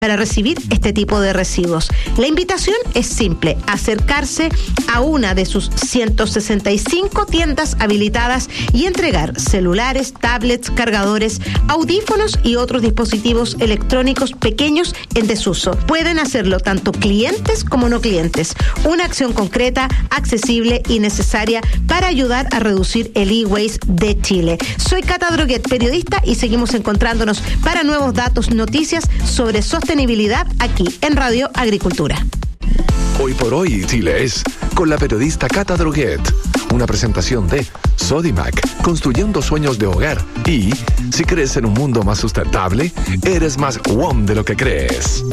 para recibir este tipo de residuos. La invitación es simple: acercarse a una de sus 165 tiendas habilitadas y entregar celulares, tablets, cargadores, audífonos y otros dispositivos electrónicos pequeños en desuso. Pueden hacerlo tanto clientes como no clientes. Una acción concreta, accesible y necesaria para ayudar a reducir el e-waste de Chile. Soy Cata Droguet, periodista, y seguimos encontrándonos para nuevos datos, noticias sobre sostenibilidad aquí en Radio Agricultura. Hoy por hoy Chile es con la periodista Cata Droguet. Una presentación de Sodimac, construyendo sueños de hogar. Y si crees en un mundo más sustentable, eres más WOM de lo que crees.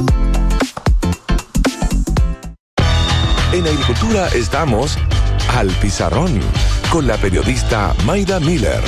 En Agricultura estamos al pizarrón con la periodista Mayda Miller.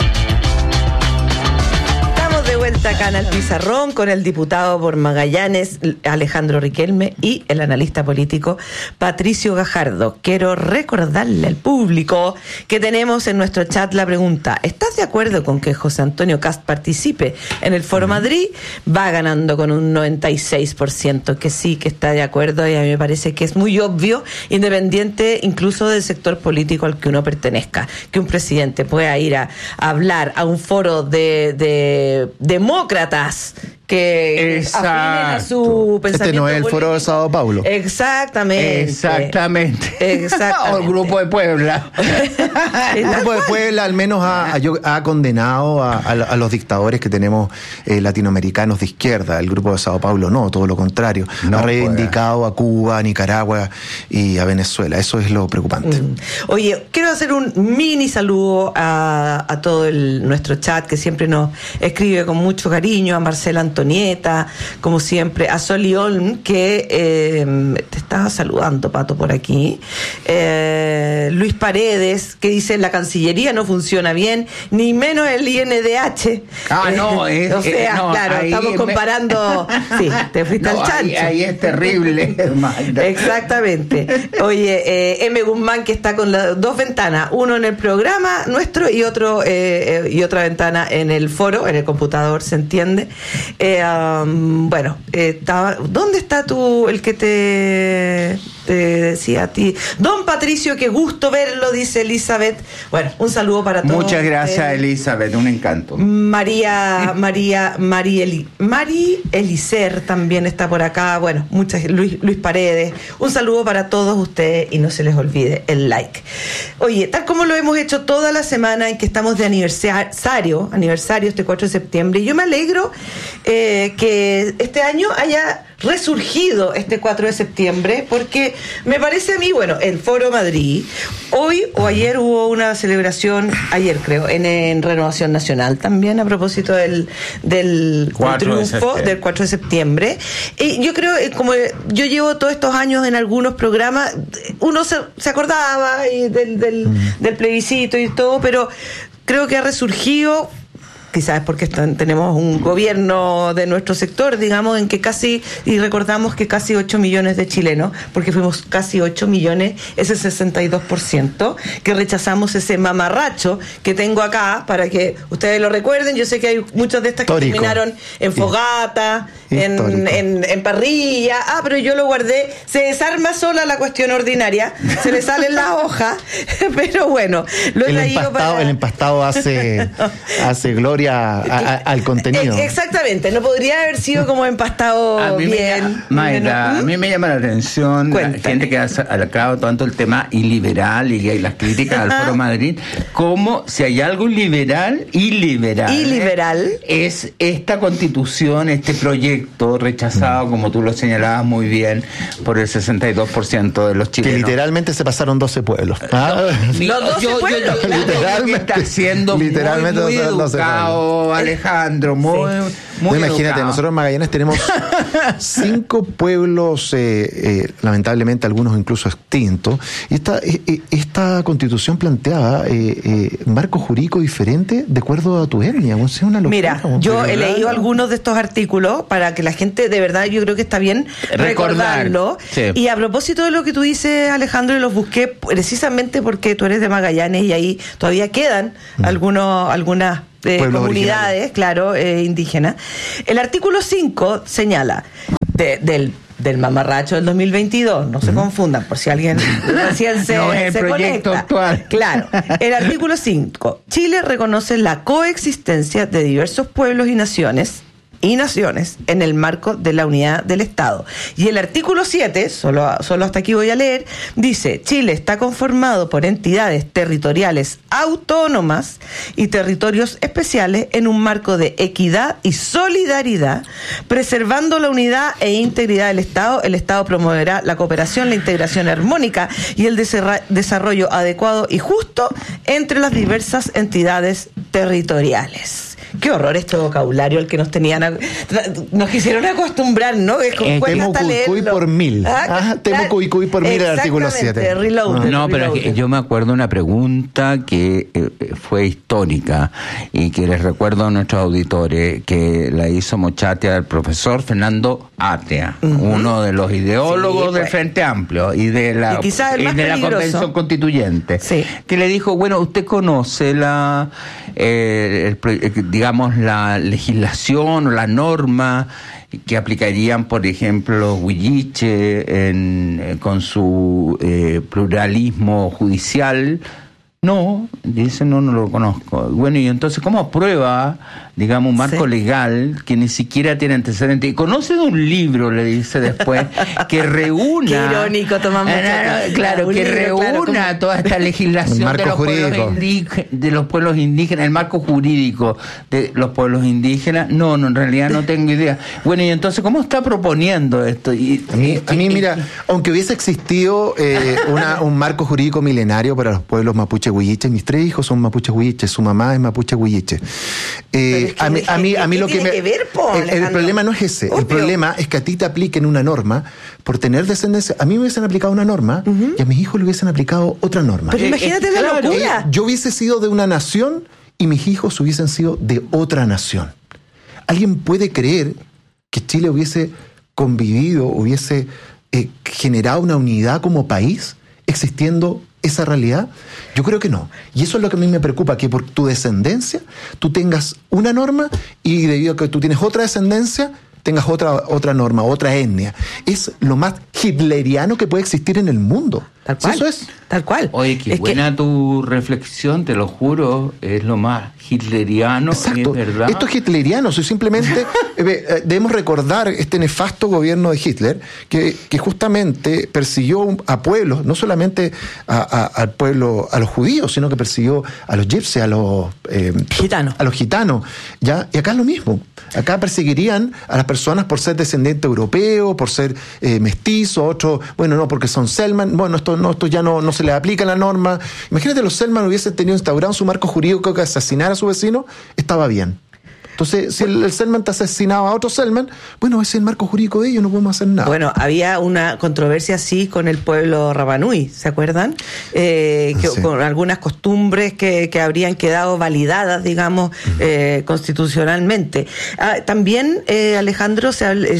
De vuelta acá en el pizarrón con el diputado por Magallanes Alejandro Riquelme y el analista político Patricio Gajardo. Quiero recordarle al público que tenemos en nuestro chat la pregunta: ¿estás de acuerdo con que José Antonio Kast participe en el Foro Madrid? Va ganando con un 96% que sí, que está de acuerdo, y a mí me parece que es muy obvio, independiente incluso del sector político al que uno pertenezca, que un presidente pueda ir a hablar a un foro de demócratas que afinen a su pensamiento. Este no es el Foro de Sao Paulo. Exactamente. O el Grupo de Puebla. El Grupo de Puebla al menos ha condenado a los dictadores que tenemos latinoamericanos de izquierda. El Grupo de Sao Paulo no, todo lo contrario. Ha reivindicado a Cuba, a Nicaragua y a Venezuela. Eso es lo preocupante. Oye, quiero hacer un mini saludo a todo nuestro chat, que siempre nos escribe con mucho cariño, a Marcela Antonieta, como siempre, a Soli Olm, que te estaba saludando, Pato, por aquí, Luis Paredes, que dice: la Cancillería no funciona bien, ni menos el INDH. Claro, ahí estamos comparando. Sí, te fuiste al chancho. Ahí es terrible. Exactamente. Oye, M. Guzmán, que está con las dos ventanas, uno en el programa nuestro y otra ventana en el foro, en el computador, ¿se entiende? ¿Dónde está el que te decía a ti? Don Patricio, qué gusto verlo, dice Elizabeth. Bueno, un saludo para todos. Muchas gracias, Elizabeth, un encanto. Mari Elicer también está por acá. Bueno, Luis Paredes. Un saludo para todos ustedes y no se les olvide el like. Oye, tal como lo hemos hecho toda la semana en que estamos de aniversario este 4 de septiembre, y yo me alegro que este año haya resurgido este 4 de septiembre, porque me parece a mí, el Foro Madrid, hoy o ayer hubo una celebración, ayer creo, en Renovación Nacional también, a propósito del triunfo del 4 de septiembre. Y yo creo, como yo llevo todos estos años en algunos programas, uno se acordaba del plebiscito y todo, pero creo que ha resurgido. Quizás porque tenemos un gobierno de nuestro sector, digamos, en que recordamos que casi 8 millones de chilenos, porque fuimos casi 8 millones, ese 62%, que rechazamos ese mamarracho que tengo acá, para que ustedes lo recuerden. Yo sé que hay muchas de estas que terminaron en fogata, en parrilla. Pero yo lo guardé. Se desarma sola la cuestión ordinaria, se le salen las hojas, pero bueno, lo he traído para... El empastado hace gloria al contenido. Exactamente, no podría haber sido como empastado a mí bien. A mí me llama la atención la gente que ha sacado tanto el tema iliberal y las críticas al Foro Madrid, como si hay algo liberal y liberal. Es esta constitución, este proyecto rechazado, como tú lo señalabas muy bien, por el 62% de los chilenos. Que literalmente se pasaron 12 pueblos. Los 12 pueblos. Literalmente está siendo muy educado, Alejandro, muy imagínate, educado. nosotros en Magallanes tenemos 5 pueblos, lamentablemente algunos incluso extintos, y esta constitución planteaba marco jurídico diferente de acuerdo a tu etnia. Es una locura. Mira, yo he leído algunos de estos artículos para que la gente, de verdad, yo creo que está bien recordarlo. Sí. Y a propósito de lo que tú dices, Alejandro, y los busqué precisamente porque tú eres de Magallanes y ahí todavía quedan algunas comunidades, claro, indígenas. El artículo 5 señala del mamarracho del 2022, no se confundan, por si alguien recién se no es el proyecto conecta. Actual. Claro, el artículo 5. Chile reconoce la coexistencia de diversos pueblos y naciones en el marco de la unidad del Estado. Y el artículo 7, solo hasta aquí voy a leer, dice: Chile está conformado por entidades territoriales autónomas y territorios especiales en un marco de equidad y solidaridad, preservando la unidad e integridad del Estado. El Estado promoverá la cooperación, la integración armónica y el desarrollo adecuado y justo entre las diversas entidades territoriales. Qué horror este vocabulario al que nos quisieron acostumbrar, ¿no? Es como temo cuicuy por mil. Temo cuicuy por mil el artículo 7. No, pero es que yo me acuerdo una pregunta que fue histórica y que les recuerdo a nuestros auditores, que la hizo Mochatea al profesor Fernando Atea, uno de los ideólogos del Frente Amplio y de la Convención Constituyente, que le dijo: bueno, usted conoce digamos, la legislación o la norma que aplicarían, por ejemplo, los huilliche con su pluralismo judicial. No, dice, no lo conozco. Bueno, y entonces, ¿cómo aprueba, digamos, un marco legal que ni siquiera tiene antecedentes? Y conoce de un libro, le dice después, que reúna... Qué irónico, tomamos. Claro, que reúna toda esta legislación de los pueblos indígenas, el marco jurídico de los pueblos indígenas. No, en realidad no tengo idea. Bueno, y entonces, ¿cómo está proponiendo esto? A mí, mira, aunque hubiese existido un marco jurídico milenario para los pueblos mapuche huilliche, mis 3 hijos son mapuche huilliche, su mamá es mapuche huilliche. A mí lo que el problema no es ese. Obvio. El problema es que a ti te apliquen una norma por tener descendencia. A mí me hubiesen aplicado una norma y a mis hijos le hubiesen aplicado otra norma. Pero imagínate la locura. Yo hubiese sido de una nación y mis hijos hubiesen sido de otra nación. ¿Alguien puede creer que Chile hubiese convivido, hubiese generado una unidad como país existiendo esa realidad? Yo creo que no. Y eso es lo que a mí me preocupa, que por tu descendencia tú tengas una norma y debido a que tú tienes otra descendencia tengas otra norma, otra etnia. Es lo más hitleriano que puede existir en el mundo. Tal cual. Eso es. Tal cual. Oye, qué buena tu reflexión, te lo juro, es lo más hitleriano. Exacto. Es verdad. Esto es hitleriano, simplemente debemos recordar este nefasto gobierno de Hitler que justamente persiguió a pueblos, no solamente al pueblo, a los judíos, sino que persiguió a los gypsies, a los gitanos, ¿ya? Y acá es lo mismo. Acá perseguirían a las personas por ser descendiente europeo, por ser mestizo, otros, bueno, no, porque son Selman, bueno, esto ya no se les aplica la norma. Imagínate, los Selman hubiesen tenido instaurado su marco jurídico que asesinar a su vecino, estaba bien. Entonces, si el Selman te asesinaba a otro Selman, bueno, ese es el marco jurídico de ellos, no podemos hacer nada. Bueno, había una controversia así con el pueblo Rapanui, ¿se acuerdan? Con algunas costumbres que habrían quedado validadas, digamos, constitucionalmente. También, Alejandro,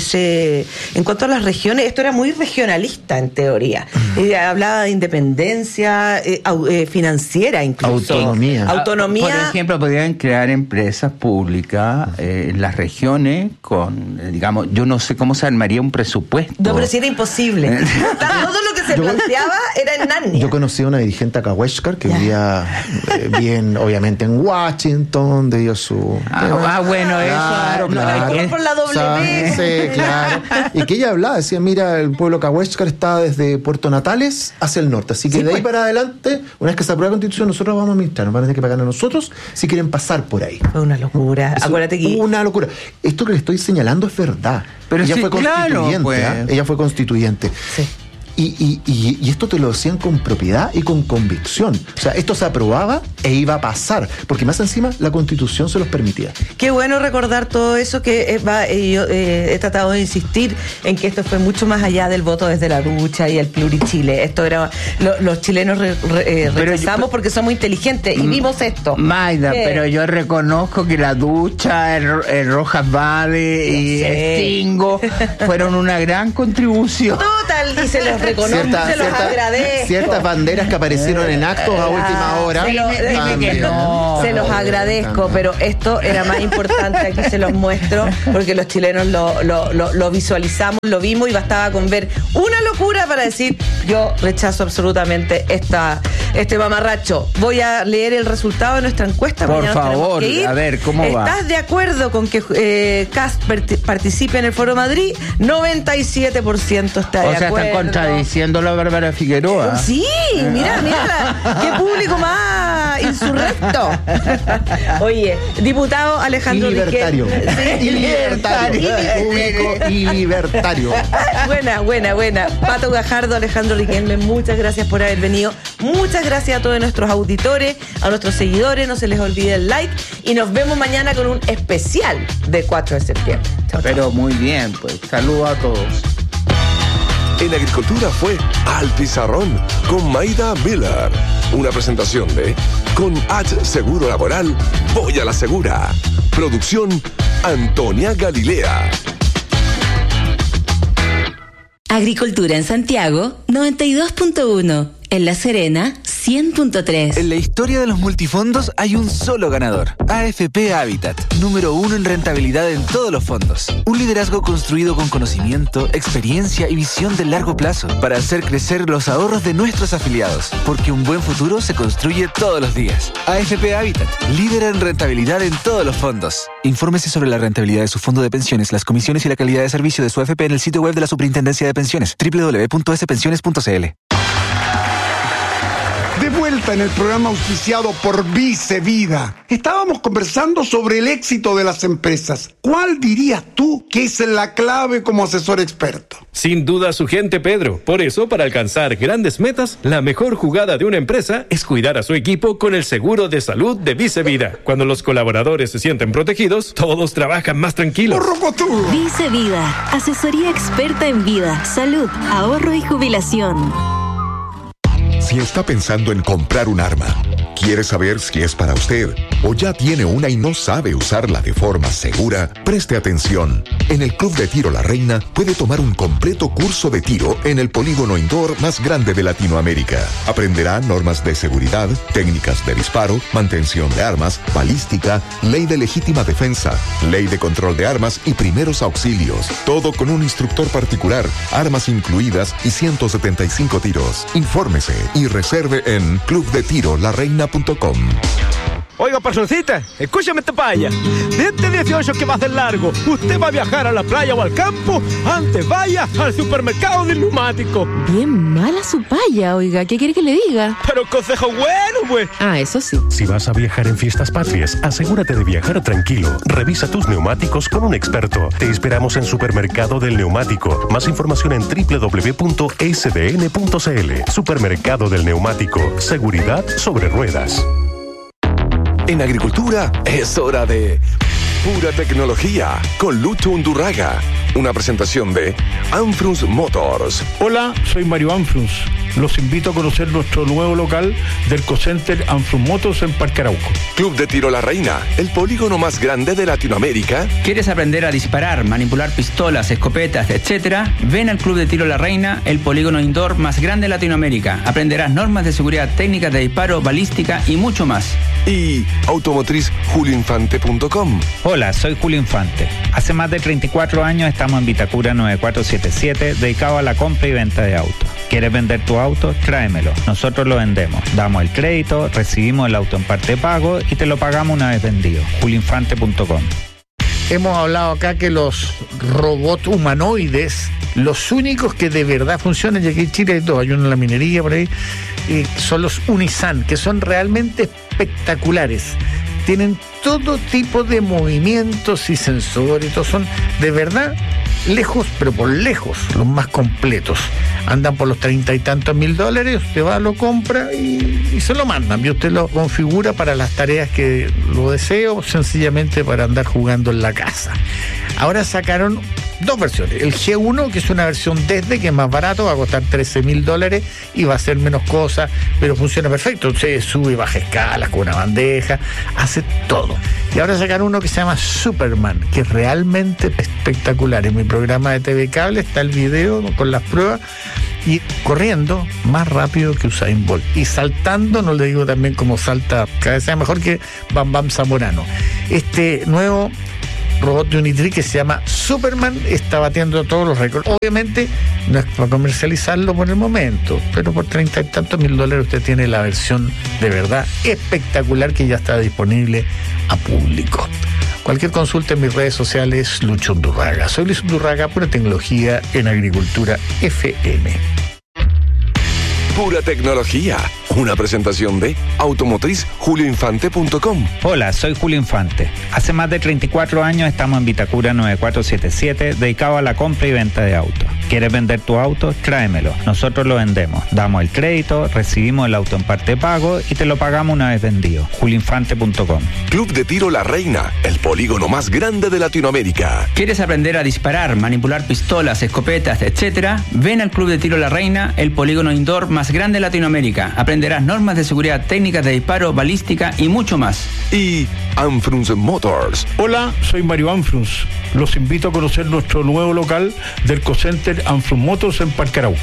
en cuanto a las regiones, esto era muy regionalista en teoría. Hablaba de independencia financiera incluso. Autonomía. Por ejemplo, podrían crear empresas públicas en las regiones con, digamos, yo no sé cómo se armaría un presupuesto. No, pero sí era imposible. Todo lo que se planteaba era en Narnia. Yo conocí a una dirigente Akaweshkar que vivía bien, obviamente, en Washington, de ellos su... bueno, claro, eso... Claro. Por la W. Sí, claro. Y que ella hablaba, decía, mira, el pueblo Akaweshkar está desde Puerto Natales hacia el norte, así que de ahí para adelante, una vez que se apruebe la Constitución, nosotros vamos a administrar, nos van a tener que pagar a nosotros si quieren pasar por ahí. Fue una locura. Acuérdate que... Una locura. Esto que le estoy señalando es verdad. Pero ella sí, fue constituyente. Claro, pues. Ella fue constituyente. Sí. Y esto te lo decían con propiedad y con convicción. O sea, esto se aprobaba e iba a pasar, porque más encima la Constitución se los permitía. Qué bueno recordar todo eso, que yo he tratado de insistir en que esto fue mucho más allá del voto desde la lucha y el plurichile. Esto era, los chilenos rechazamos porque somos inteligentes y vimos esto. Maida, pero yo reconozco que la ducha, el Rojas Valley y Stingo fueron una gran contribución. Totalmente. igual y se los reconozco, se los agradezco. Ciertas banderas que aparecieron en actos a última hora. Se los agradezco, pero esto era más importante. Aquí se los muestro porque los chilenos lo visualizamos, lo vimos y bastaba con ver una locura para decir yo rechazo absolutamente este mamarracho. Voy a leer el resultado de nuestra encuesta. Por favor, a ver, ¿cómo va? ¿Estás de acuerdo con que Kast participe en el Foro Madrid? 97% está de acuerdo. O sea, están contradiciendo a Bárbara Figueroa. Sí, mira, qué público más insurrecto. Oye, diputado Alejandro Libertario. Sí, libertario. Público y libertario. Buena. Pato Gajardo, Alejandro Riquelme, muchas gracias por haber venido. Muchas gracias a todos nuestros auditores, a nuestros seguidores. No se les olvide el like y nos vemos mañana con un especial de 4 de septiembre. Chao, pero muy bien, pues saludos a todos. En Agricultura fue Al Pizarrón con Maida Miller. Una presentación de Con H Seguro Laboral, voy a la segura. Producción Antonia Galilea. Agricultura en Santiago, 92.1. En La Serena, 100.3. En la historia de los multifondos hay un solo ganador. AFP Habitat, número 1 en rentabilidad en todos los fondos. Un liderazgo construido con conocimiento, experiencia y visión de largo plazo para hacer crecer los ahorros de nuestros afiliados. Porque un buen futuro se construye todos los días. AFP Habitat, líder en rentabilidad en todos los fondos. Infórmese sobre la rentabilidad de su fondo de pensiones, las comisiones y la calidad de servicio de su AFP en el sitio web de la Superintendencia de Pensiones, www.spensiones.cl. De vuelta en el programa auspiciado por Vice Vida. Estábamos conversando sobre el éxito de las empresas. ¿Cuál dirías tú que es la clave como asesor experto? Sin duda su gente, Pedro. Por eso, para alcanzar grandes metas, la mejor jugada de una empresa es cuidar a su equipo con el seguro de salud de Vice Vida. Cuando los colaboradores se sienten protegidos, todos trabajan más tranquilos. Vice Vida, asesoría experta en vida, salud, ahorro y jubilación. Si está pensando en comprar un arma, quiere saber si es para usted o ya tiene una y no sabe usarla de forma segura, preste atención. En el Club de Tiro La Reina puede tomar un completo curso de tiro en el polígono indoor más grande de Latinoamérica. Aprenderá normas de seguridad, técnicas de disparo, mantención de armas, balística, ley de legítima defensa, ley de control de armas y primeros auxilios. Todo con un instructor particular, armas incluidas y 175 tiros. Infórmese y reserve en clubdetirolareina.com. Oiga, personcita, escúchame esta paya. De este 18 que va a ser largo, usted va a viajar a la playa o al campo, antes vaya al supermercado del neumático. Bien mala su paya, oiga, ¿qué quiere que le diga? Pero consejo bueno, pues. Ah, eso sí. Si vas a viajar en fiestas patrias, asegúrate de viajar tranquilo. Revisa tus neumáticos con un experto. Te esperamos en Supermercado del Neumático. Más información en www.sdn.cl. Supermercado del Neumático. Seguridad sobre ruedas. En Agricultura es hora de Pura Tecnología con Lucho Undurraga. Una presentación de Anfrus Motors. Hola, soy Mario Anfrus. Los invito a conocer nuestro nuevo local del Cocenter Anfrus Motors en Parque Arauco. Club de Tiro La Reina, el polígono más grande de Latinoamérica. ¿Quieres aprender a disparar, manipular pistolas, escopetas, etcétera? Ven al Club de Tiro La Reina, el polígono indoor más grande de Latinoamérica. Aprenderás normas de seguridad, técnicas de disparo, balística y mucho más. Y automotriz julioinfante.com. Hola, soy Julio Infante. Hace más de 34 años estamos en Vitacura 9477, dedicado a la compra y venta de autos. ¿Quieres vender tu auto? Tráemelo. Nosotros lo vendemos. Damos el crédito, recibimos el auto en parte de pago y te lo pagamos una vez vendido. julioinfante.com. Hemos hablado acá que los robots humanoides, los únicos que de verdad funcionan, y aquí en Chile hay dos, hay uno en la minería por ahí, son los Unisan, que son realmente espectaculares. Tienen todo tipo de movimientos y sensores, son de verdad lejos, pero por lejos, los más completos. Andan por los 30 y tantos mil dólares, usted va, lo compra y se lo mandan. Y usted lo configura para las tareas que lo desee o sencillamente para andar jugando en la casa. Ahora sacaron dos versiones. El G1, que es una versión desde, que es más barato, va a costar $13,000 y va a hacer menos cosas, pero funciona perfecto. Se sube y baja escalas con una bandeja, hace todo. Y ahora sacaron uno que se llama Superman, que es realmente espectacular. En mi programa de TV Cable está el video con las pruebas, y corriendo más rápido que Usain Bolt, y saltando, no le digo también como salta, cada vez sea mejor que Bam Bam Zamorano. Este nuevo robot de Unitree que se llama Superman está batiendo todos los récords. Obviamente no es para comercializarlo por el momento, pero por $30 y tantos mil usted tiene la versión de verdad espectacular que ya está disponible a público. Cualquier consulta en mis redes sociales, Lucho Undurraga. Soy Luis Undurraga, pura tecnología en Agricultura FM. Pura tecnología. Una presentación de automotriz.julioinfante.com. Hola, soy Julio Infante. Hace más de 34 años estamos en Vitacura 9477, dedicado a la compra y venta de autos. ¿Quieres vender tu auto? Tráemelo. Nosotros lo vendemos. Damos el crédito, recibimos el auto en parte pago y te lo pagamos una vez vendido. julioinfante.com. Club de Tiro La Reina, el polígono más grande de Latinoamérica. ¿Quieres aprender a disparar, manipular pistolas, escopetas, etcétera? Ven al Club de Tiro La Reina, el polígono indoor más grande de Latinoamérica. Aprenderás normas de seguridad, técnicas de disparo, balística y mucho más. Y Anfrunz Motors. Hola, soy Mario Anfrunz. Los invito a conocer nuestro nuevo local del Ecocenter Anfrunz Motors en Parque Arauco.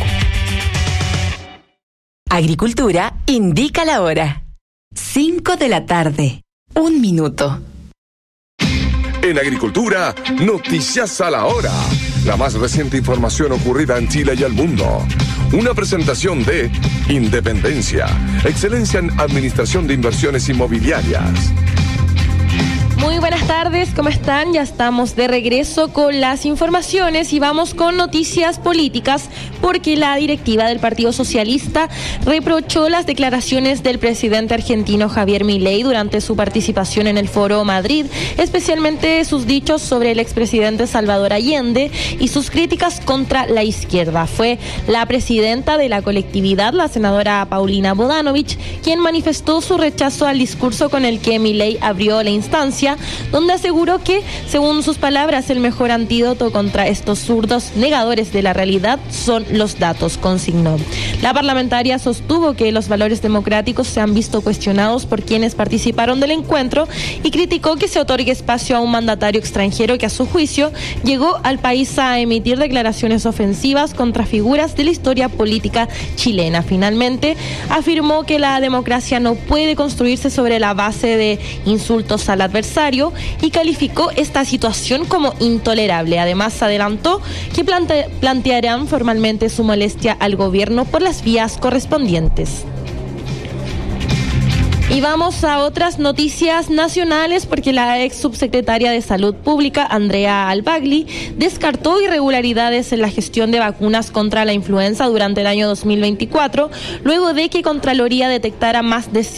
Agricultura indica la hora. 5 de la tarde. 1 minuto. En Agricultura, noticias a la hora. La más reciente información ocurrida en Chile y el mundo. Una presentación de Independencia, excelencia en administración de inversiones inmobiliarias. Muy buenas tardes, ¿cómo están? Ya estamos de regreso con las informaciones y vamos con noticias políticas, porque la directiva del Partido Socialista reprochó las declaraciones del presidente argentino Javier Milei durante su participación en el Foro Madrid, especialmente sus dichos sobre el expresidente Salvador Allende y sus críticas contra la izquierda. Fue la presidenta de la colectividad, la senadora Paulina Bodanovich, quien manifestó su rechazo al discurso con el que Milei abrió la instancia, donde aseguró que, según sus palabras, el mejor antídoto contra estos zurdos negadores de la realidad son los datos, consignó. La parlamentaria sostuvo que los valores democráticos se han visto cuestionados por quienes participaron del encuentro y criticó que se otorgue espacio a un mandatario extranjero que, a su juicio, llegó al país a emitir declaraciones ofensivas contra figuras de la historia política chilena. Finalmente, afirmó que la democracia no puede construirse sobre la base de insultos al adversario y calificó esta situación como intolerable. Además, adelantó que plantearán formalmente su molestia al gobierno por las vías correspondientes. Y vamos a otras noticias nacionales, porque la ex subsecretaria de Salud Pública, Andrea Albagli, descartó irregularidades en la gestión de vacunas contra la influenza durante el año 2024, luego de que Contraloría detectara más de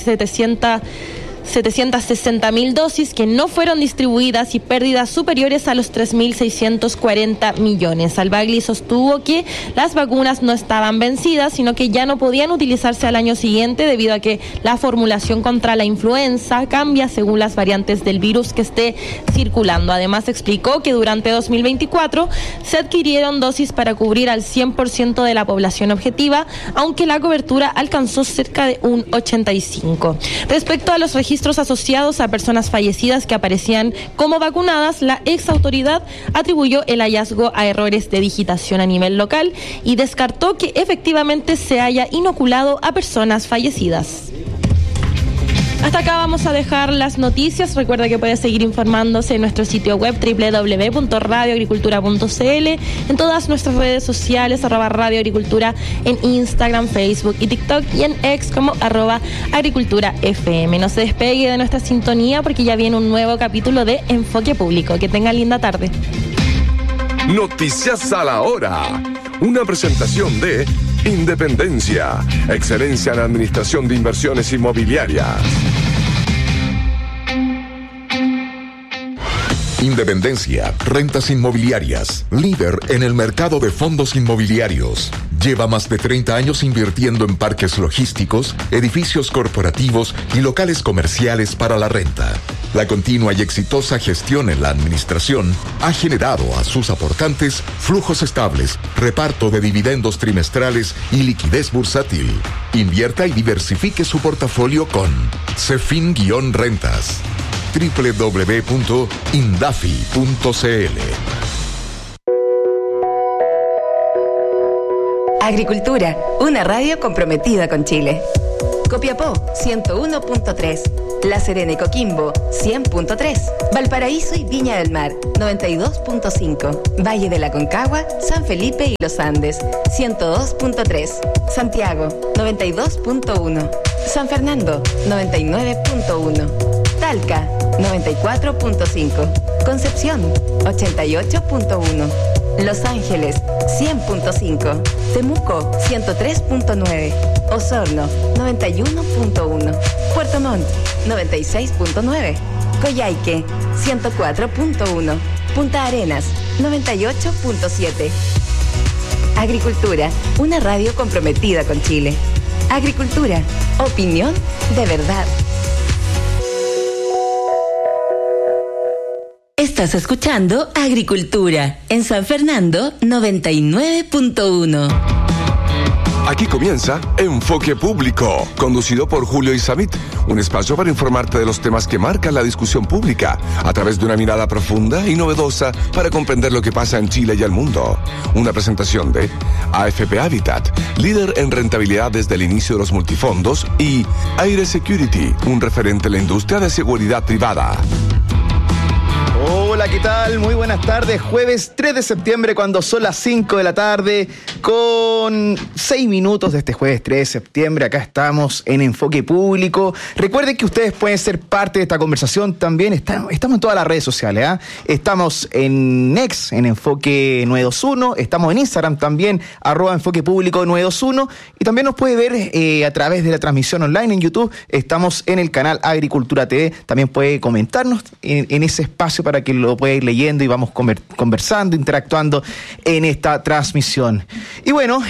760.000 dosis que no fueron distribuidas y pérdidas superiores a los 3.640 millones. Albagli sostuvo que las vacunas no estaban vencidas, sino que ya no podían utilizarse al año siguiente debido a que la formulación contra la influenza cambia según las variantes del virus que esté circulando. Además, explicó que durante 2024 se adquirieron dosis para cubrir al 100% de la población objetiva, aunque la cobertura alcanzó cerca de un 85%. Respecto a los registros asociados a personas fallecidas que aparecían como vacunadas, la ex autoridad atribuyó el hallazgo a errores de digitación a nivel local y descartó que efectivamente se haya inoculado a personas fallecidas. Hasta acá vamos a dejar las noticias. Recuerda que puede seguir informándose en nuestro sitio web www.radioagricultura.cl, en todas nuestras redes sociales, @radioagricultura, en Instagram, Facebook y TikTok, y en X como @agriculturafm. No se despegue de nuestra sintonía, porque ya viene un nuevo capítulo de Enfoque Público. Que tenga linda tarde. Noticias a la hora. Una presentación de Independencia, excelencia en administración de inversiones inmobiliarias. Independencia, rentas inmobiliarias, líder en el mercado de fondos inmobiliarios. Lleva más de 30 años invirtiendo en parques logísticos, edificios corporativos y locales comerciales para la renta. La continua y exitosa gestión en la administración ha generado a sus aportantes flujos estables, reparto de dividendos trimestrales y liquidez bursátil. Invierta y diversifique su portafolio con Cefin-Rentas. www.indafi.cl. Agricultura, una radio comprometida con Chile. Copiapó, 101.3. La Serena y Coquimbo, 100.3. Valparaíso y Viña del Mar, 92.5. Valle de la Concagua, San Felipe y Los Andes, 102.3. Santiago, 92.1. San Fernando, 99.1. Talca, 94.5. Concepción, 88.1. Los Ángeles, 100.5. Temuco, 103.9. Osorno, 91.1. Puerto Montt, 96.9. Coyhaique, 104.1. Punta Arenas, 98.7. Agricultura, una radio comprometida con Chile. Agricultura, opinión de verdad. Estás escuchando Agricultura en San Fernando 99.1. Aquí comienza Enfoque Público, conducido por Julio Isamit, un espacio para informarte de los temas que marcan la discusión pública a través de una mirada profunda y novedosa para comprender lo que pasa en Chile y el mundo. Una presentación de AFP Habitat, líder en rentabilidad desde el inicio de los multifondos, y Aire Security, un referente en la industria de seguridad privada. Hola, ¿qué tal? Muy buenas tardes. Jueves 3 de septiembre, cuando son las 5 de la tarde, con 6 minutos de este jueves 3 de septiembre. Acá estamos en Enfoque Público. Recuerden que ustedes pueden ser parte de esta conversación también. Estamos en todas las redes sociales, ¿eh? Estamos en X, en Enfoque 921. Estamos en Instagram también, @Enfoque Público 921. Y también nos puede ver a través de la transmisión online en YouTube. Estamos en el canal Agricultura TV. También puede comentarnos en ese espacio para que lo pueda ir leyendo y vamos conversando, interactuando en esta transmisión. Y bueno,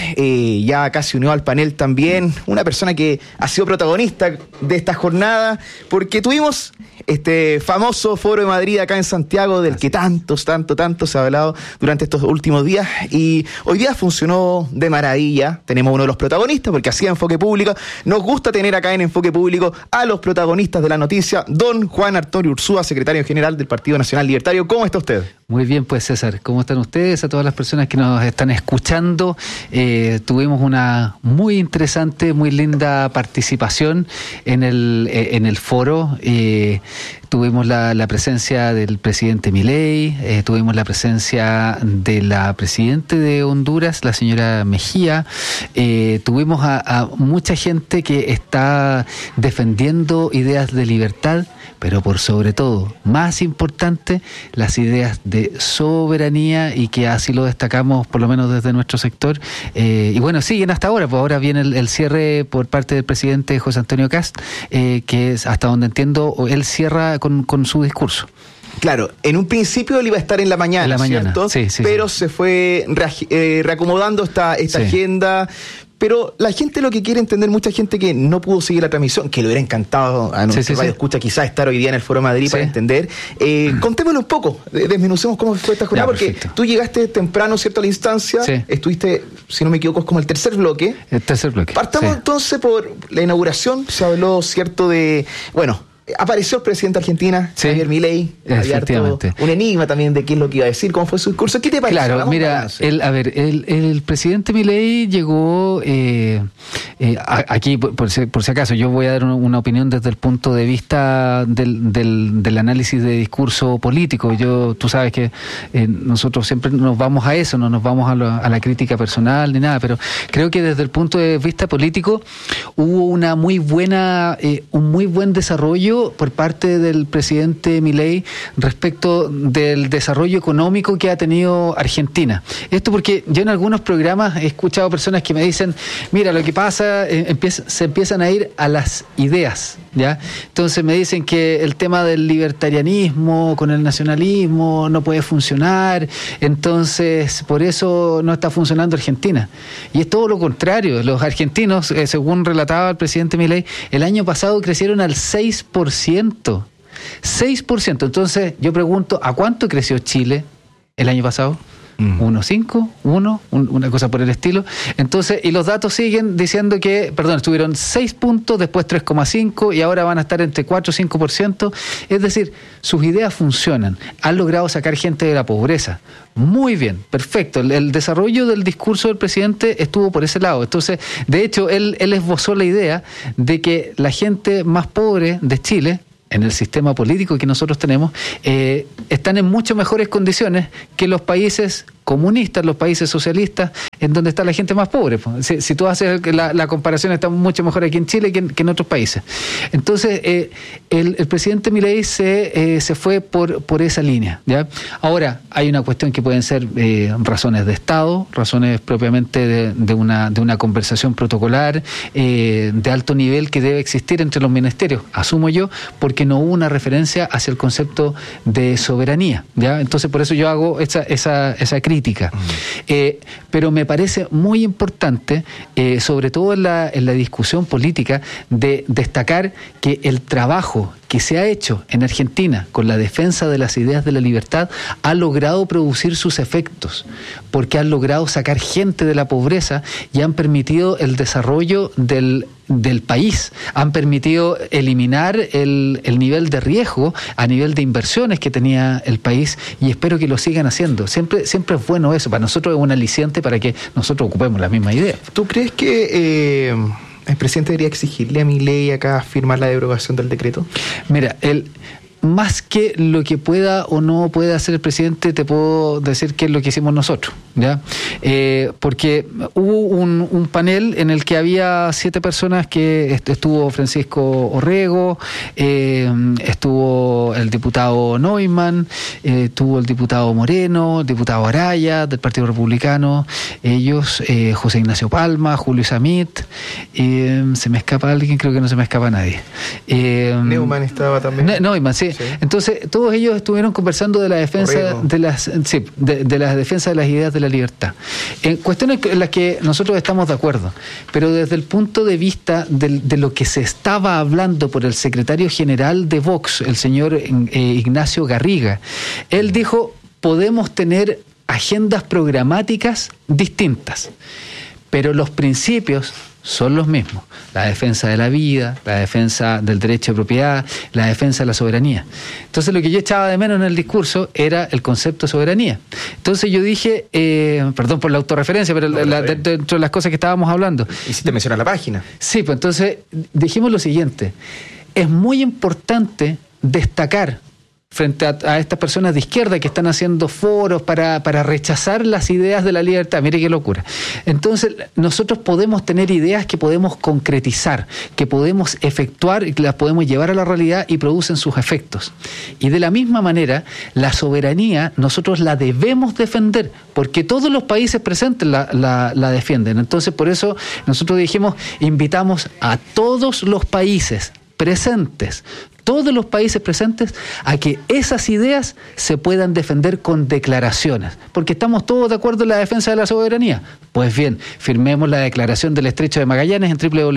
ya casi unió al panel también una persona que ha sido protagonista de esta jornada, porque tuvimos este famoso Foro de Madrid acá en Santiago, del que tanto se ha hablado durante estos últimos días, y hoy día funcionó de maravilla. Tenemos uno de los protagonistas, porque así Enfoque Público nos gusta tener acá en Enfoque Público a los protagonistas de la noticia. Don Juan Antonio Urzúa, secretario general del Partido Nacional Libertario. ¿Cómo está usted? Muy bien, pues César, ¿cómo están ustedes? A todas las personas que nos están escuchando, tuvimos una muy interesante, muy linda participación en el foro. Tuvimos la presencia del presidente Milei, tuvimos la presencia de la presidenta de Honduras, la señora Mejía, tuvimos a mucha gente que está defendiendo ideas de libertad, pero por sobre todo, más importante, las ideas de soberanía, y que así lo destacamos por lo menos desde nuestro sector. Y bueno, siguen hasta ahora, pues ahora viene el cierre por parte del presidente José Antonio Kast, que es, hasta donde entiendo, él cierra con su discurso. Claro, en un principio él iba a estar en la mañana, ¿cierto? Sí, pero se fue reacomodando esta agenda. Pero la gente lo que quiere entender, mucha gente que no pudo seguir la transmisión, que le hubiera encantado a nuestro radio escucha quizás estar hoy día en el Foro Madrid para entender. Contémoslo un poco, desmenucemos cómo fue esta jornada, porque tú llegaste temprano, ¿cierto?, a la instancia, estuviste, si no me equivoco, es como el tercer bloque. Partamos entonces por la inauguración. Se habló, ¿cierto?, de, bueno, apareció el presidente de Argentina, Javier Milei. Efectivamente. Un enigma también de qué es lo que iba a decir, cómo fue su discurso. ¿Qué te pareció? Claro, mira, el presidente Milei llegó aquí, por si acaso, yo voy a dar una opinión desde el punto de vista del análisis de discurso político. Tú sabes que nosotros siempre nos vamos a eso, no nos vamos a la crítica personal ni nada, pero creo que desde el punto de vista político hubo una muy buena, un muy buen desarrollo por parte del presidente Milei respecto del desarrollo económico que ha tenido Argentina. Esto porque yo en algunos programas he escuchado personas que me dicen, mira, lo que pasa, se empiezan a ir a las ideas, ¿ya? Entonces me dicen que el tema del libertarianismo con el nacionalismo no puede funcionar, entonces por eso no está funcionando Argentina. Y es todo lo contrario. Los argentinos, según relataba el presidente Milei, el año pasado crecieron al 6%. 6%. Entonces, yo pregunto, ¿a cuánto creció Chile el año pasado? 1,5, 1, una cosa por el estilo. Entonces, y los datos siguen diciendo que, estuvieron 6 puntos, después 3,5 y ahora van a estar entre 4 y 5%. Es decir, sus ideas funcionan. Han logrado sacar gente de la pobreza. Muy bien, perfecto. El desarrollo del discurso del presidente estuvo por ese lado. Entonces, de hecho, él esbozó la idea de que la gente más pobre de Chile, en el sistema político que nosotros tenemos, están en mucho mejores condiciones que los países comunistas, los países socialistas, en donde está la gente más pobre. Si tú haces la comparación, está mucho mejor aquí en Chile que en otros países. Entonces, el presidente Milei se fue por esa línea, ¿ya? Ahora, hay una cuestión que pueden ser razones de Estado, razones propiamente de una conversación protocolar de alto nivel que debe existir entre los ministerios, asumo yo, porque no hubo una referencia hacia el concepto de soberanía, ¿ya? Entonces, por eso yo hago esa crítica. Pero me parece muy importante, sobre todo en la discusión política, de destacar que el trabajo que se ha hecho en Argentina con la defensa de las ideas de la libertad ha logrado producir sus efectos, porque han logrado sacar gente de la pobreza y han permitido el desarrollo del país, han permitido eliminar el nivel de riesgo a nivel de inversiones que tenía el país, y espero que lo sigan haciendo. Siempre es bueno eso, para nosotros es un aliciente para que nosotros ocupemos la misma idea. ¿Tú crees que el presidente debería exigirle a Milei acá firmar la derogación del decreto? Mira, más que lo que pueda o no pueda hacer el presidente, te puedo decir qué es lo que hicimos nosotros, ¿ya? Porque hubo un panel en el que había 7 personas, que estuvo Francisco Orrego, estuvo el diputado Neumann, estuvo el diputado Moreno, el diputado Araya del Partido Republicano, ellos, José Ignacio Palma, Julio Samit, se me escapa alguien, creo que no se me escapa nadie. Neumann estaba también. Neumann, sí. Entonces, todos ellos estuvieron conversando de la defensa de la defensa de las ideas de la libertad. En cuestiones en las que nosotros estamos de acuerdo, pero desde el punto de vista de lo que se estaba hablando por el secretario general de Vox, el señor Ignacio Garriga, él dijo: podemos tener agendas programáticas distintas, pero los principios son los mismos: la defensa de la vida, la defensa del derecho de propiedad, la defensa de la soberanía. Entonces, lo que yo echaba de menos en el discurso era el concepto de soberanía. Entonces yo dije, perdón por la autorreferencia, pero dentro de las cosas que estábamos hablando. ¿Y si te menciona la página? Sí, pues entonces dijimos lo siguiente: es muy importante destacar frente a estas personas de izquierda que están haciendo foros para rechazar las ideas de la libertad. Mire qué locura. Entonces, nosotros podemos tener ideas que podemos concretizar, que podemos efectuar y que las podemos llevar a la realidad y producen sus efectos. Y de la misma manera, la soberanía nosotros la debemos defender, porque todos los países presentes la defienden. Entonces, por eso nosotros dijimos, invitamos a todos los países presentes, a que esas ideas se puedan defender con declaraciones, porque estamos todos de acuerdo en la defensa de la soberanía. Pues bien, firmemos la declaración del Estrecho de Magallanes en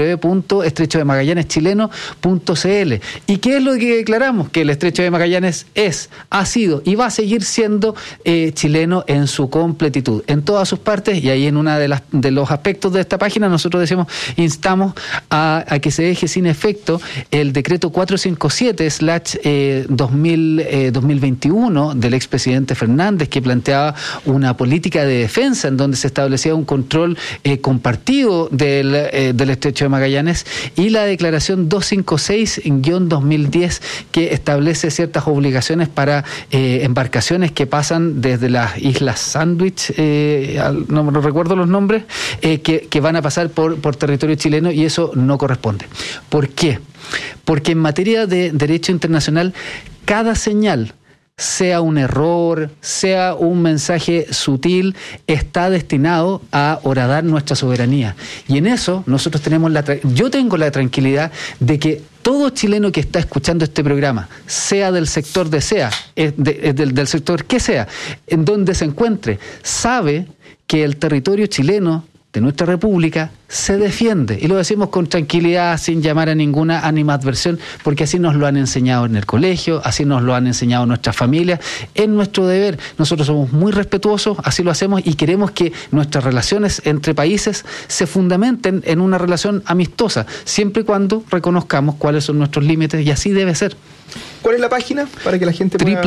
www.estrechodemagallaneschileno.cl. ¿Y qué es lo que declaramos? Que el Estrecho de Magallanes ha sido y va a seguir siendo chileno en su completitud, en todas sus partes, y ahí en una de los aspectos de esta página nosotros decimos, instamos a que se deje sin efecto el decreto 457/2021 del expresidente Fernández, que planteaba una política de defensa en donde se establecía un control compartido del Estrecho de Magallanes, y la declaración 256/2010, que establece ciertas obligaciones para embarcaciones que pasan desde las Islas Sandwich, no me recuerdo los nombres, que van a pasar por territorio chileno, y eso no corresponde. ¿Por qué? Porque en materia de derecho internacional, cada señal, sea un error, sea un mensaje sutil, está destinado a horadar nuestra soberanía. Y en eso nosotros yo tengo la tranquilidad de que todo chileno que está escuchando este programa, sea del sector del sector que sea, en donde se encuentre, sabe que el territorio chileno de nuestra República se defiende, y lo decimos con tranquilidad, sin llamar a ninguna animadversión, porque así nos lo han enseñado en el colegio, así nos lo han enseñado nuestras familias, es nuestro deber. Nosotros somos muy respetuosos, así lo hacemos, y queremos que nuestras relaciones entre países se fundamenten en una relación amistosa, siempre y cuando reconozcamos cuáles son nuestros límites, y así debe ser. ¿Cuál es la página para que la gente pueda...?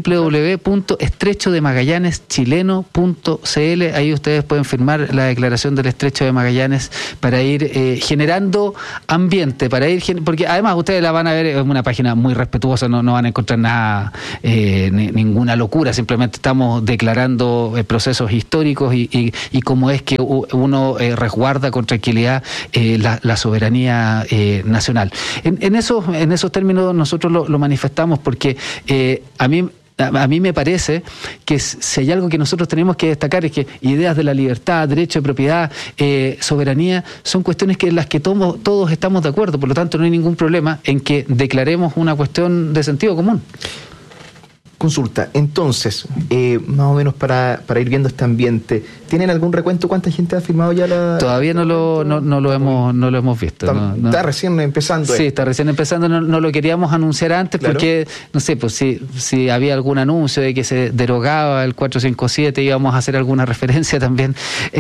www.estrechodemagallanechileno.cl. Ahí ustedes pueden firmar la declaración del Estrecho de Magallanes para ir generando ambiente, porque además ustedes la van a ver, es una página muy respetuosa, no van a encontrar nada, ninguna locura, simplemente estamos declarando procesos históricos y cómo es que uno resguarda con tranquilidad la soberanía nacional. En esos términos nosotros lo manifestamos porque a mí me parece que si hay algo que nosotros tenemos que destacar es que ideas de la libertad, derecho de propiedad, soberanía, son cuestiones en las que todos estamos de acuerdo, por lo tanto no hay ningún problema en que declaremos una cuestión de sentido común. Consulta, entonces, más o menos para ir viendo este ambiente, ¿tienen algún recuento? ¿Cuánta gente ha firmado ya la...? Todavía no lo hemos visto. Está recién empezando. Sí, está recién empezando, no lo queríamos anunciar antes, claro. Porque, no sé, pues si había algún anuncio de que se derogaba el 457, íbamos a hacer alguna referencia también,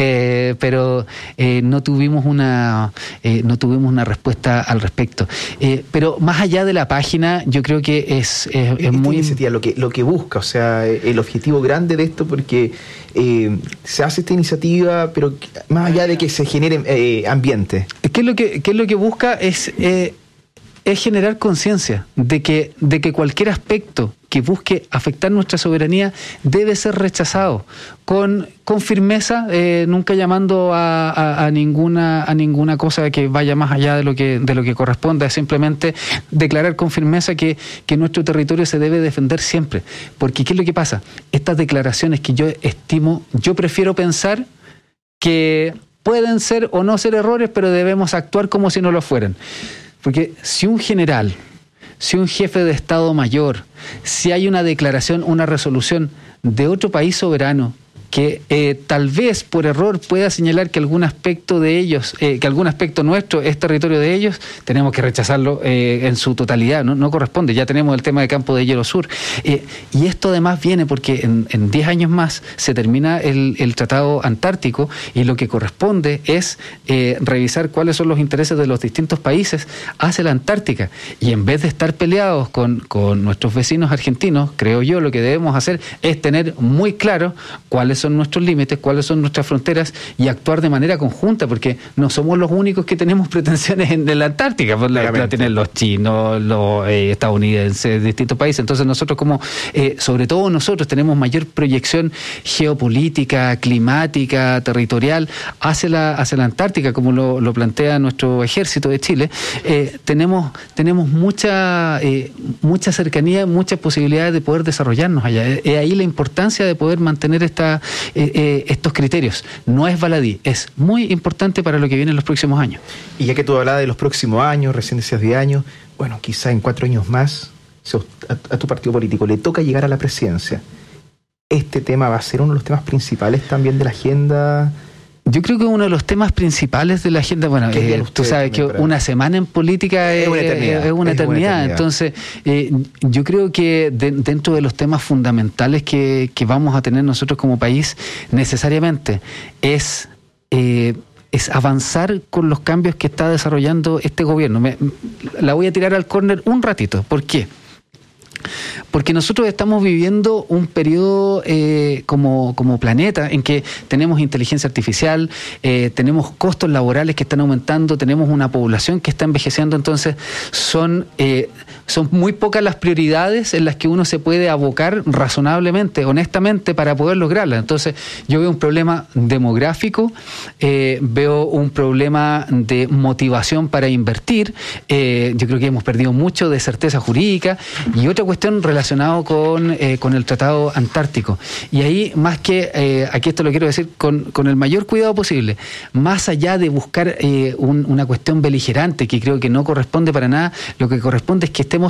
pero no tuvimos una respuesta al respecto. Pero más allá de la página, yo creo que es muy... iniciativa, lo que busca, o sea, el objetivo grande de esto, porque se hace esta iniciativa, pero más allá de que se genere ambiente. ¿Qué es lo que busca? Es generar conciencia de que cualquier aspecto que busque afectar nuestra soberanía debe ser rechazado con firmeza, nunca llamando a ninguna cosa que vaya más allá de lo que corresponda, es simplemente declarar con firmeza que nuestro territorio se debe defender siempre. Porque ¿qué es lo que pasa? Estas declaraciones que yo prefiero pensar que pueden ser o no ser errores, pero debemos actuar como si no lo fueran. Porque si un general, si un jefe de Estado Mayor, si hay una declaración, una resolución de otro país soberano que tal vez por error pueda señalar que algún aspecto de ellos, que algún aspecto nuestro es territorio de ellos, tenemos que rechazarlo en su totalidad, no corresponde. Ya tenemos el tema de Campo de Hielo Sur. Y esto además viene porque en 10 años más se termina el Tratado Antártico y lo que corresponde es revisar cuáles son los intereses de los distintos países hacia la Antártica. Y en vez de estar peleados con nuestros vecinos argentinos, creo yo, lo que debemos hacer es tener muy claro cuáles son nuestros límites, cuáles son nuestras fronteras y actuar de manera conjunta, porque no somos los únicos que tenemos pretensiones en la Antártica, pues la tienen los chinos, los estadounidenses, distintos países. Entonces nosotros sobre todo nosotros tenemos mayor proyección geopolítica, climática, territorial hacia la Antártica, como lo plantea nuestro ejército de Chile. Tenemos mucha cercanía, muchas posibilidades de poder desarrollarnos allá. Ahí la importancia de poder mantener estos criterios. No es baladí, es muy importante para lo que viene en los próximos años. Y ya que tú hablabas de los próximos años, recién decías 10 años, bueno, quizá en 4 años más, a tu partido político le toca llegar a la presidencia. ¿Este tema va a ser uno de los temas principales también de la agenda? Yo creo que uno de los temas principales de la agenda, bueno, tú sabes que una semana en política es una eternidad. Entonces, yo creo que dentro de los temas fundamentales que vamos a tener nosotros como país, necesariamente es avanzar con los cambios que está desarrollando este gobierno. La voy a tirar al córner un ratito. ¿Por qué? Porque nosotros estamos viviendo un periodo como planeta en que tenemos inteligencia artificial, tenemos costos laborales que están aumentando, tenemos una población que está envejeciendo, entonces son muy pocas las prioridades en las que uno se puede abocar razonablemente, honestamente, para poder lograrlas. Entonces yo veo un problema demográfico, veo un problema de motivación para invertir, yo creo que hemos perdido mucho de certeza jurídica y otra cuestión relacionada con el Tratado Antártico. Y ahí, más que, aquí esto lo quiero decir con el mayor cuidado posible, más allá de buscar una cuestión beligerante, que creo que no corresponde para nada, lo que corresponde es que estemos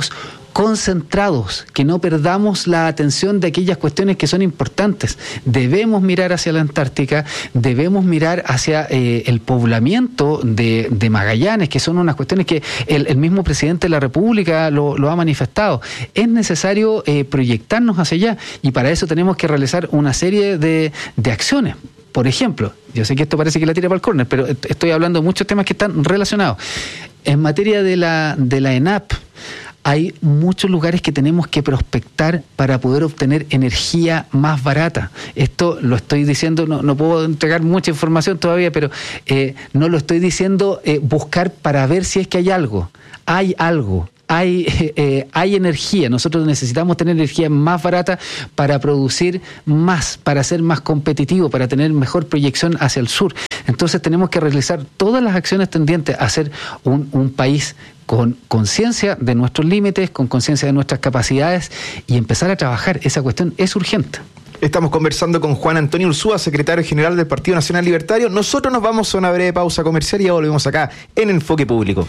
concentrados, que no perdamos la atención de aquellas cuestiones que son importantes. Debemos mirar hacia la Antártica, debemos mirar hacia el poblamiento de Magallanes, que son unas cuestiones que el mismo presidente de la República lo ha manifestado. Es necesario proyectarnos hacia allá, y para eso tenemos que realizar una serie de acciones. Por ejemplo, yo sé que esto parece que la tira para el córner, pero estoy hablando de muchos temas que están relacionados. En materia de la ENAP, hay muchos lugares que tenemos que prospectar para poder obtener energía más barata. Esto lo estoy diciendo, no puedo entregar mucha información todavía, pero no lo estoy diciendo buscar para ver si es que hay algo. Hay algo. Hay energía. Nosotros necesitamos tener energía más barata para producir más, para ser más competitivo, para tener mejor proyección hacia el sur. Entonces tenemos que realizar todas las acciones tendientes a ser un país con conciencia de nuestros límites, con conciencia de nuestras capacidades, y empezar a trabajar. Esa cuestión es urgente. Estamos conversando con Juan Antonio Urzúa, secretario general del Partido Nacional Libertario. Nosotros nos vamos a una breve pausa comercial y ya volvemos acá en Enfoque Público.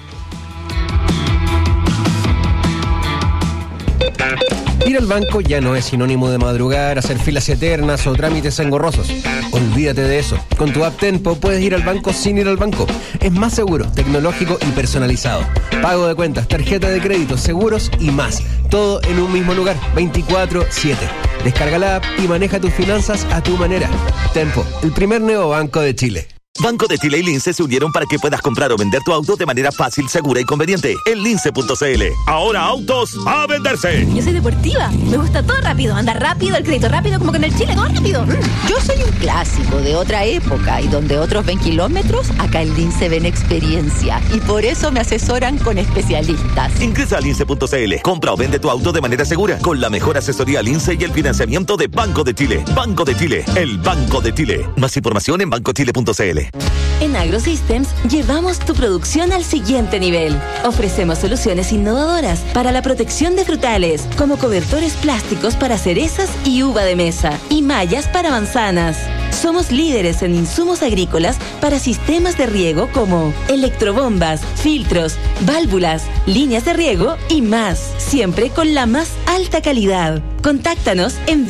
Ir al banco ya no es sinónimo de madrugar, hacer filas eternas o trámites engorrosos. Olvídate de eso. Con tu app Tenpo puedes ir al banco sin ir al banco. Es más seguro, tecnológico y personalizado. Pago de cuentas, tarjeta de crédito, seguros y más. Todo en un mismo lugar, 24/7. Descarga la app y maneja tus finanzas a tu manera. Tenpo, el primer neobanco de Chile. Banco de Chile y Lince se unieron para que puedas comprar o vender tu auto de manera fácil, segura y conveniente. En lince.cl. Ahora autos a venderse. Yo soy deportiva. Me gusta todo rápido. Andar rápido, el crédito rápido, como que en el Chile todo rápido. Yo soy un clásico de otra época y donde otros ven kilómetros, acá en Lince ven experiencia. Y por eso me asesoran con especialistas. Ingresa a lince.cl. Compra o vende tu auto de manera segura con la mejor asesoría Lince y el financiamiento de Banco de Chile. Banco de Chile, el Banco de Chile. Más información en bancochile.cl. En AgroSystems llevamos tu producción al siguiente nivel. Ofrecemos soluciones innovadoras para la protección de frutales, como cobertores plásticos para cerezas y uva de mesa, y mallas para manzanas. Somos líderes en insumos agrícolas para sistemas de riego como electrobombas, filtros, válvulas, líneas de riego y más, siempre con la más alta calidad. Contáctanos en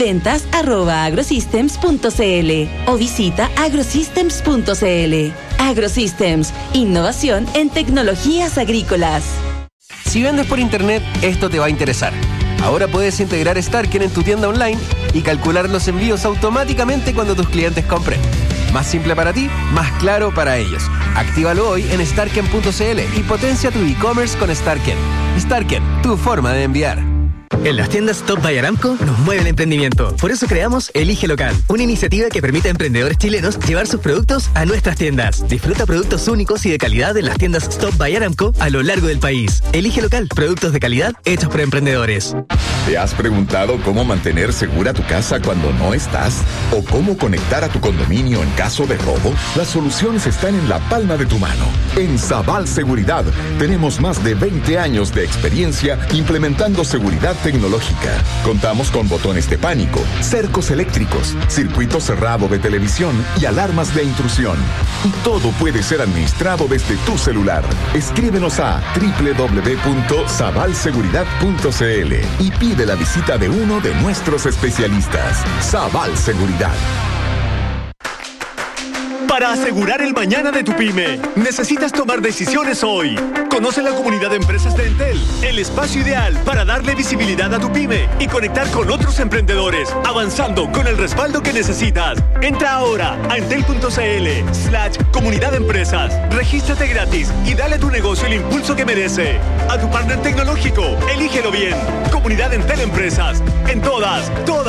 ventas@agrosystems.cl o visita agrosystems.cl. AgroSystems, innovación en tecnologías agrícolas. Si vendes por internet, esto te va a interesar. Ahora puedes integrar Starken en tu tienda online y calcular los envíos automáticamente cuando tus clientes compren. Más simple para ti, más claro para ellos. Actívalo hoy en starken.cl y potencia tu e-commerce con Starken. Starken, tu forma de enviar. En las tiendas Stop by Aramco nos mueve el emprendimiento. Por eso creamos Elige Local, una iniciativa que permite a emprendedores chilenos llevar sus productos a nuestras tiendas. Disfruta productos únicos y de calidad en las tiendas Stop by Aramco a lo largo del país. Elige Local, productos de calidad hechos por emprendedores. ¿Te has preguntado cómo mantener segura tu casa cuando no estás? ¿O cómo conectar a tu condominio en caso de robo? Las soluciones están en la palma de tu mano. En Sabal Seguridad tenemos más de 20 años de experiencia implementando seguridad tecnológica. Contamos con botones de pánico, cercos eléctricos, circuito cerrado de televisión y alarmas de intrusión. Y todo puede ser administrado desde tu celular. Escríbenos a www.sabalseguridad.cl y pide la visita de uno de nuestros especialistas. Sabal Seguridad. Para asegurar el mañana de tu pyme, necesitas tomar decisiones hoy. Conoce la comunidad de empresas de Entel, el espacio ideal para darle visibilidad a tu pyme y conectar con otros emprendedores, avanzando con el respaldo que necesitas. Entra ahora a entel.cl/comunidad de empresas. Regístrate gratis y dale a tu negocio el impulso que merece. A tu partner tecnológico, elígelo bien. Comunidad Entel Empresas. En todas.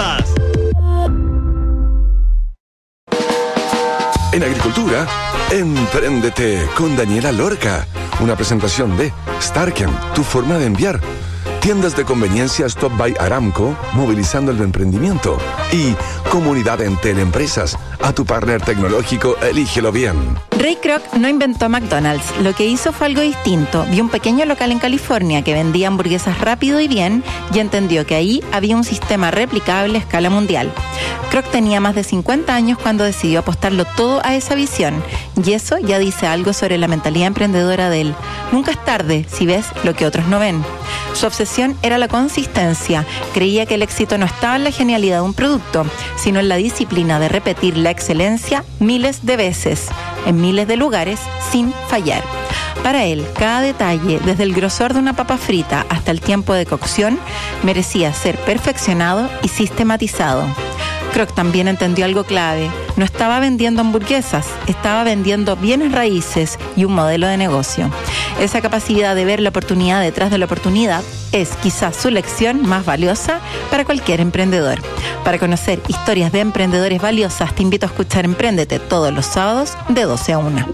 En agricultura, empréndete con Daniela Lorca. Una presentación de Starken, tu forma de enviar. Tiendas de conveniencia Stop by Aramco, movilizando el emprendimiento. Y Comunidad Entel Empresas. A tu partner tecnológico, elígelo bien. Ray Kroc no inventó McDonald's. Lo que hizo fue algo distinto. Vio un pequeño local en California que vendía hamburguesas rápido y bien y entendió que ahí había un sistema replicable a escala mundial. Kroc tenía más de 50 años cuando decidió apostarlo todo a esa visión Y eso ya dice algo sobre la mentalidad emprendedora de él. Nunca es tarde si ves lo que otros no ven. Su obsesión era la consistencia. Creía que el éxito no estaba en la genialidad de un producto, sino en la disciplina de repetir la excelencia miles de veces, en miles de lugares, sin fallar. Para él, cada detalle, desde el grosor de una papa frita hasta el tiempo de cocción, merecía ser perfeccionado y sistematizado. Kroc también entendió algo clave. No estaba vendiendo hamburguesas, estaba vendiendo bienes raíces y un modelo de negocio. Esa capacidad de ver la oportunidad detrás de la oportunidad es quizás su lección más valiosa para cualquier emprendedor. Para conocer historias de emprendedores valiosas, te invito a escuchar Empréndete todos los sábados de 12 a 1.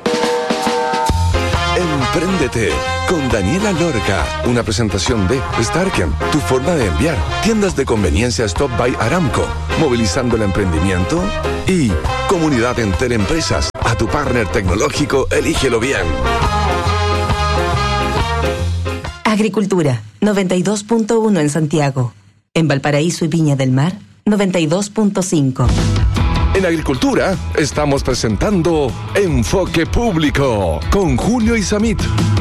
Empréndete con Daniela Lorca, una presentación de Starken, tu forma de enviar, tiendas de conveniencia Stop by Aramco, movilizando el emprendimiento, y Comunidad Entel Empresas, a tu partner tecnológico, elígelo bien. Agricultura, 92.1 en Santiago. En Valparaíso y Viña del Mar, 92.5. En Agricultura estamos presentando Enfoque Público con Julio Isamit.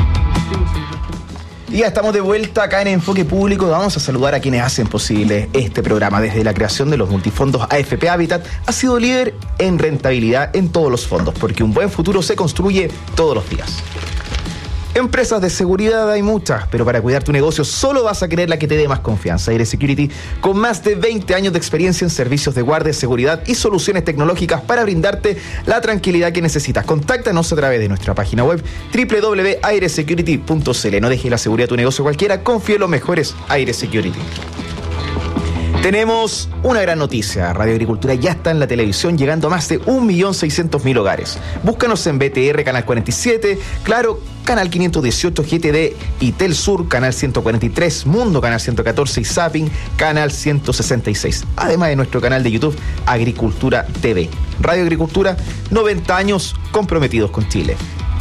Y ya estamos de vuelta acá en Enfoque Público. Vamos a saludar a quienes hacen posible este programa. Desde la creación de los multifondos AFP Habitat ha sido líder en rentabilidad en todos los fondos, porque un buen futuro se construye todos los días. Empresas de seguridad hay muchas, pero para cuidar tu negocio solo vas a querer la que te dé más confianza. Aire Security, con más de 20 años de experiencia en servicios de guardia, seguridad y soluciones tecnológicas para brindarte la tranquilidad que necesitas. Contáctanos a través de nuestra página web www.airesecurity.cl. No dejes la seguridad de tu negocio cualquiera, confía en los mejores. Aire Security. Tenemos una gran noticia. Radio Agricultura ya está en la televisión, llegando a más de 1.600.000 hogares. Búscanos en BTR, Canal 47, Claro, Canal 518, GTD y Telsur, Canal 143, Mundo, Canal 114 y Zapping, Canal 166. Además de nuestro canal de YouTube, Agricultura TV. Radio Agricultura, 90 años comprometidos con Chile.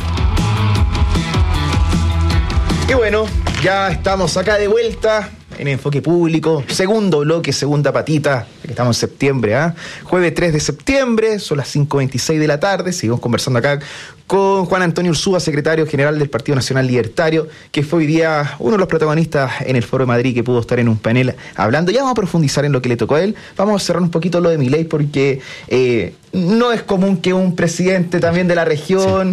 Y bueno, ya estamos acá de vuelta en Enfoque Público, segundo bloque, segunda patita, estamos en septiembre, jueves 3 de septiembre, son las 5:26 de la tarde, seguimos conversando acá con Juan Antonio Ursúa, secretario general del Partido Nacional Libertario, que fue hoy día uno de los protagonistas en el Foro de Madrid, que pudo estar en un panel hablando. Ya vamos a profundizar en lo que le tocó a él, vamos a cerrar un poquito lo de Milei, porque no es común que un presidente también de la región,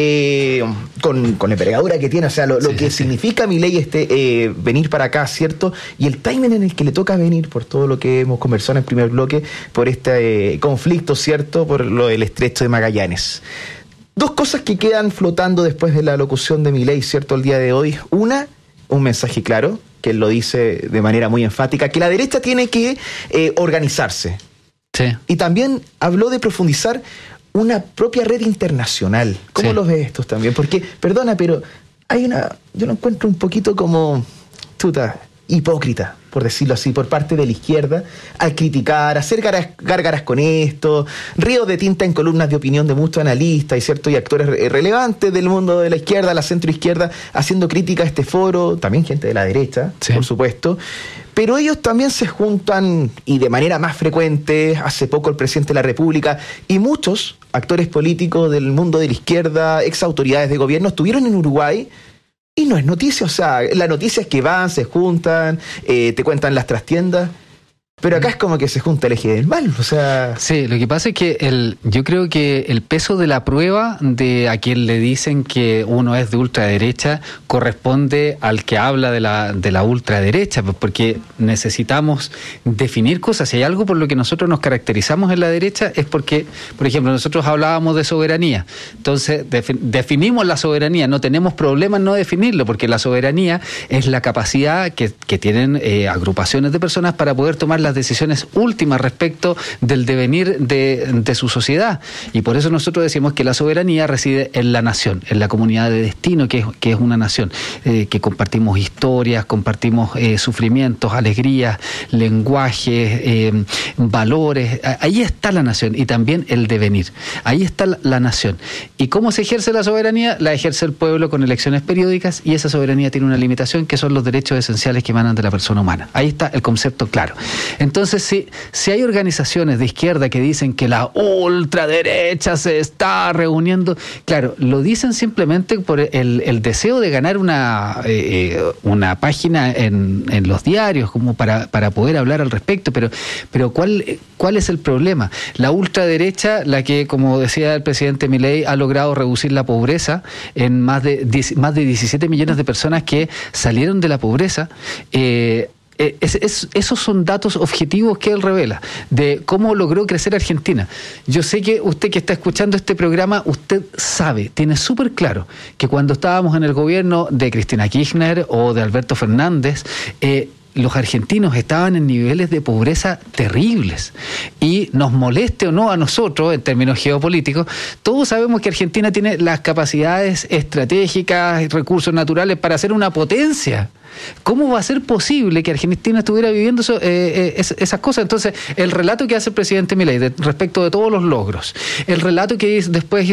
con la envergadura que tiene, o sea, lo que significa Milei venir para acá, ¿cierto? Y el timing en el que le toca venir, por todo lo que hemos conversado en el primer bloque, por este conflicto, ¿cierto? Por lo del Estrecho de Magallanes. Dos cosas que quedan flotando después de la locución de Milei, ¿cierto? El día de hoy. Una, un mensaje claro, que él lo dice de manera muy enfática, que la derecha tiene que organizarse. Sí. Y también habló de profundizar una propia red internacional. ¿Cómo lo ves estos también? Porque, perdona, pero yo lo encuentro un poquito como hipócrita, por decirlo así, por parte de la izquierda, al criticar, hacer gárgaras con esto, ríos de tinta en columnas de opinión de muchos analistas y actores relevantes del mundo de la izquierda, la centroizquierda, haciendo crítica a este foro, también gente de la derecha, por supuesto. Pero ellos también se juntan, y de manera más frecuente, hace poco el presidente de la República y muchos actores políticos del mundo de la izquierda, ex autoridades de gobierno, estuvieron en Uruguay. Y no es noticia, o sea, la noticia es que van, se juntan, te cuentan las trastiendas, pero acá es como que se junta el eje del mal, o sea... Sí, lo que pasa es que yo creo que el peso de la prueba de a quien le dicen que uno es de ultraderecha corresponde al que habla de la ultraderecha, porque necesitamos definir cosas. Si hay algo por lo que nosotros nos caracterizamos en la derecha es porque, por ejemplo, nosotros hablábamos de soberanía. Entonces, definimos la soberanía, no tenemos problema en no definirlo, porque la soberanía es la capacidad que tienen agrupaciones de personas para poder tomar las decisiones últimas respecto del devenir de su sociedad. Y por eso nosotros decimos que la soberanía reside en la nación, en la comunidad de destino, que es una nación, que compartimos historias, compartimos sufrimientos, alegrías, lenguajes, valores. Ahí está la nación y también el devenir. Ahí está la nación. ¿Y cómo se ejerce la soberanía? La ejerce el pueblo con elecciones periódicas, y esa soberanía tiene una limitación, que son los derechos esenciales que emanan de la persona humana. Ahí está el concepto claro. Entonces, si hay organizaciones de izquierda que dicen que la ultraderecha se está reuniendo, claro, lo dicen simplemente por el deseo de ganar una página en los diarios, como para poder hablar al respecto, pero ¿cuál es el problema? La ultraderecha, la que, como decía el presidente Milei, ha logrado reducir la pobreza en más de 17 millones de personas que salieron de la pobreza. Esos son datos objetivos que él revela de cómo logró crecer Argentina. Yo sé que usted que está escuchando este programa, usted sabe, tiene súper claro que cuando estábamos en el gobierno de Cristina Kirchner o de Alberto Fernández, los argentinos estaban en niveles de pobreza terribles. Y nos moleste o no a nosotros, en términos geopolíticos, todos sabemos que Argentina tiene las capacidades estratégicas y recursos naturales para ser una potencia. ¿Cómo va a ser posible que Argentina estuviera viviendo esas cosas? Entonces, el relato que hace el presidente Milei respecto de todos los logros, el relato que después